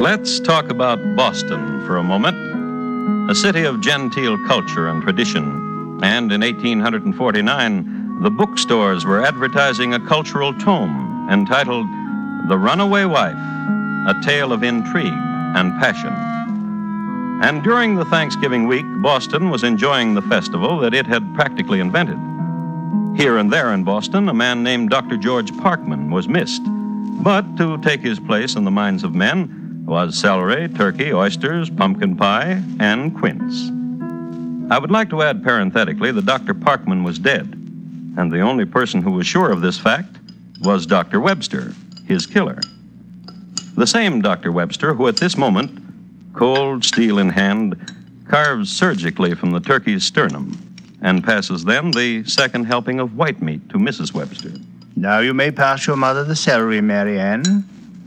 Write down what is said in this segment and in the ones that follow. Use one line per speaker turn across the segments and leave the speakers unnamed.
Let's talk about Boston for a moment, a city of genteel culture and tradition. And in 1849, the bookstores were advertising a cultural tome entitled The Runaway Wife, a tale of intrigue and passion. And during the Thanksgiving week, Boston was enjoying the festival that it had practically invented. Here and there in Boston, a man named Dr. George Parkman was missed. But to take his place in the minds of men was celery, turkey, oysters, pumpkin pie, and quince. I would like to add parenthetically that Dr. Parkman was dead, and the only person who was sure of this fact was Dr. Webster, his killer. The same Dr. Webster who at this moment, cold steel in hand, carves surgically from the turkey's sternum and passes then the second helping of white meat to Mrs. Webster.
Now you may pass your mother the celery, Mary Ann.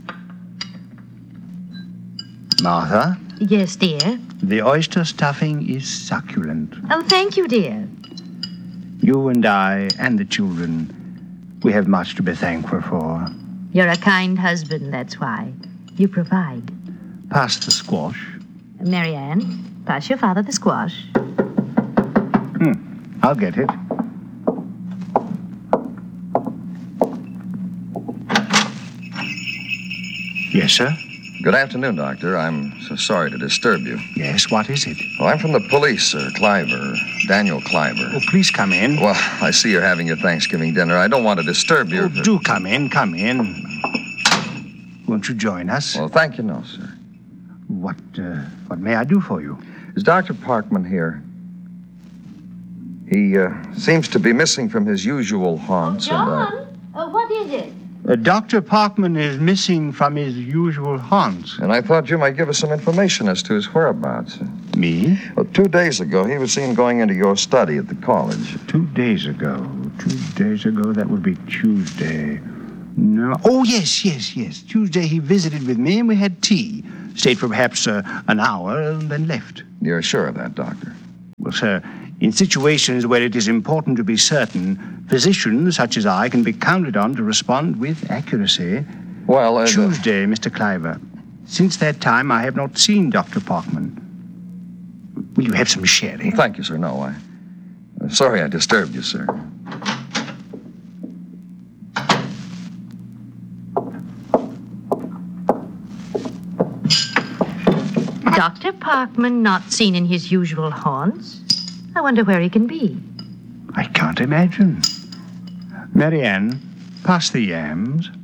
Martha?
Yes, dear?
The oyster stuffing is succulent.
Oh, thank you, dear.
You and I and the children, we have much to be thankful for.
You're a kind husband, that's why. You provide.
Pass the squash.
Mary Ann, pass your father the squash.
I'll get it. Yes, sir?
Good afternoon, Doctor. I'm so sorry to disturb you.
Yes, what is it?
Well, I'm from the police, sir. Cliver, Daniel Cliver.
Oh, please come in.
Well, I see you're having your Thanksgiving dinner. I don't want to disturb you.
Oh, do come in. Won't you join us?
Well, thank you, no, sir.
What may I do for you?
Is Dr. Parkman here? He seems to be missing from his usual haunts.
John, what is it?
Dr. Parkman is missing from his usual haunts.
And I thought you might give us some information as to his whereabouts.
Me?
Well, 2 days ago, he was seen going into your study at the college.
2 days ago. 2 days ago, that would be Tuesday. No. Oh, yes. Tuesday he visited with me and we had tea. Stayed for perhaps an hour and then left.
You're sure of that, Doctor?
Well, sir, in situations where it is important to be certain, physicians such as I can be counted on to respond with accuracy.
Well,
Tuesday, Mr. Cliver. Since that time, I have not seen Dr. Parkman. Will you have some sherry?
Thank you, sir. No, I'm sorry I disturbed you, sir.
Dr. Parkman not seen in his usual haunts? I wonder where he can be.
I can't imagine. Mary Ann, pass the yams.